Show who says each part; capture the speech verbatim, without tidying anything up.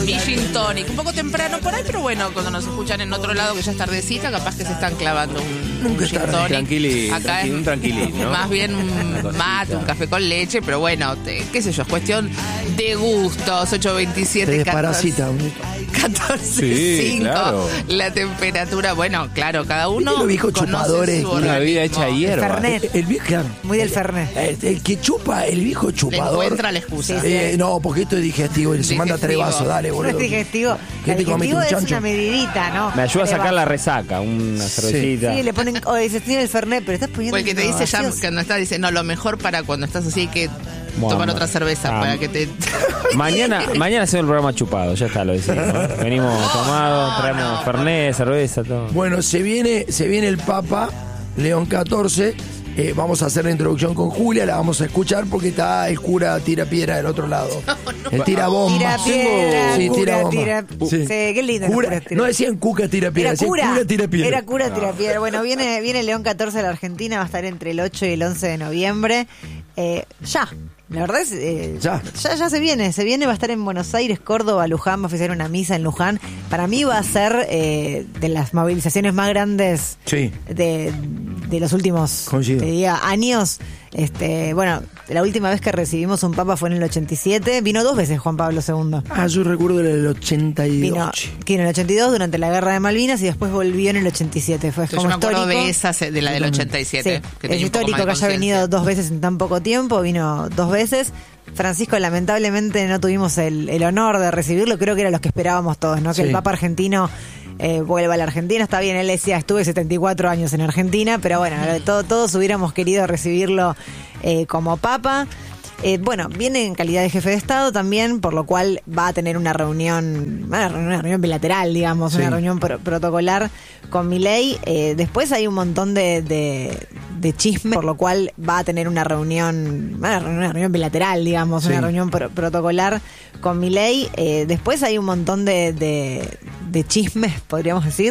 Speaker 1: Mi gin tonic, un poco temprano por ahí, pero bueno, cuando nos escuchan en otro lado que ya es tardecita, capaz que se están clavando un,
Speaker 2: Nunca
Speaker 1: un gin
Speaker 2: tarde.
Speaker 1: tonic.
Speaker 3: Tranquili,
Speaker 1: Acá
Speaker 3: tranqui-
Speaker 1: es
Speaker 3: un tranquilín, ¿no?
Speaker 1: más bien un mate, un café con leche, pero bueno, te- qué sé yo, es cuestión de gustos. Ocho
Speaker 2: Te
Speaker 1: veintisiete,
Speaker 2: desparasita.
Speaker 1: catorce
Speaker 3: Sí,
Speaker 1: cinco
Speaker 3: claro.
Speaker 1: la temperatura. Bueno, claro, cada uno
Speaker 2: ¿Viste los viejos
Speaker 1: conoce
Speaker 2: chupadores?
Speaker 1: su
Speaker 2: Una
Speaker 3: Una vida
Speaker 1: organismo.
Speaker 3: hecha hierba.
Speaker 4: Fernet.
Speaker 2: El, el viejo, claro.
Speaker 4: Muy del Fernet.
Speaker 2: El, el que chupa, el viejo
Speaker 1: Le
Speaker 2: chupador.
Speaker 1: encuentra la excusa.
Speaker 2: Eh, no, porque esto es digestivo y se manda tres
Speaker 1: Digestivo.
Speaker 2: vasos, dale,
Speaker 4: No
Speaker 2: boludo.
Speaker 4: es digestivo.
Speaker 2: ¿Qué
Speaker 4: La
Speaker 2: te comiste,
Speaker 4: digestivo
Speaker 2: un
Speaker 4: es
Speaker 2: chancho?
Speaker 4: una medidita, ¿no?
Speaker 3: Me ayuda a
Speaker 4: Le
Speaker 3: sacar
Speaker 4: va-
Speaker 3: la resaca, una cervecita.
Speaker 4: Sí, le ponen, o dice, tiene el Fernet, pero estás poniendo.
Speaker 1: O el que te
Speaker 4: uno
Speaker 1: dice ya,
Speaker 4: gaseoso.
Speaker 1: cuando estás, dice, no, lo mejor para cuando estás así que
Speaker 3: Bueno,
Speaker 1: tomar otra cerveza
Speaker 3: ah,
Speaker 1: para que te...
Speaker 3: Mañana, mañana hacemos el programa chupado, ya está, lo decimos. ¿no? Venimos tomados, traemos Fernet, cerveza, todo.
Speaker 2: Bueno, se viene, se viene el Papa León catorce. Eh, vamos a hacer la introducción con Julia, la vamos a escuchar porque está el cura tira piedra del otro lado. El tira bomba.
Speaker 4: Tira piedra,
Speaker 2: Sí,
Speaker 4: cura,
Speaker 2: tira bomba.
Speaker 4: tira-
Speaker 2: Sí.
Speaker 4: Sí, qué lindo. los
Speaker 2: Cura-
Speaker 4: curas tira-
Speaker 2: no decían cuca tira piedra,
Speaker 4: Era
Speaker 2: decían
Speaker 4: cura,
Speaker 2: cura tira piedra.
Speaker 4: era cura tira piedra. Bueno, viene, viene León catorce a la Argentina, va a estar entre el ocho y el once de noviembre. Eh, ya, la verdad es... eh,
Speaker 2: Ya.
Speaker 4: ya. Ya se viene, se viene, va a estar en Buenos Aires, Córdoba, Luján, va a oficiar una misa en Luján. Para mí va a ser eh, de las movilizaciones más grandes
Speaker 2: Sí.
Speaker 4: de, de los últimos
Speaker 2: Coincido.
Speaker 4: te diría, años. Este, bueno, la última vez que recibimos un papa fue en el ochenta y siete. Vino dos veces Juan Pablo segundo.
Speaker 2: Ah, yo recuerdo el ochenta y dos.
Speaker 4: Vino, vino en el ochenta y dos durante la guerra de Malvinas y después volvió en el ochenta y siete. Fue
Speaker 1: Yo
Speaker 4: como
Speaker 1: me acuerdo
Speaker 4: histórico.
Speaker 1: de esa, de la del ochenta y siete.
Speaker 4: Sí,
Speaker 1: que
Speaker 4: es
Speaker 1: tenía un poco
Speaker 4: histórico
Speaker 1: más
Speaker 4: que
Speaker 1: de
Speaker 4: haya venido
Speaker 1: conciencia.
Speaker 4: dos veces en tan poco tiempo. Vino dos veces. Francisco, lamentablemente no tuvimos el, el honor de recibirlo. Creo que era lo que esperábamos todos, ¿no? Que
Speaker 2: Sí.
Speaker 4: el Papa argentino eh, vuelva a la Argentina. Está bien, él decía, estuve setenta y cuatro años en Argentina, pero bueno, todo, todos hubiéramos querido recibirlo eh, como Papa. Eh, bueno, viene en calidad de jefe de Estado también, por lo cual va a tener una reunión, una reunión, una reunión bilateral, digamos,
Speaker 2: Sí.
Speaker 4: una reunión pro- protocolar con Milei. Eh, después hay un montón de, de, de chismes, por lo cual va a tener una reunión, una reunión, una reunión bilateral, digamos,
Speaker 2: Sí.
Speaker 4: una reunión pro- protocolar con Milei. Eh, después hay un montón de, de, de chismes, podríamos decir.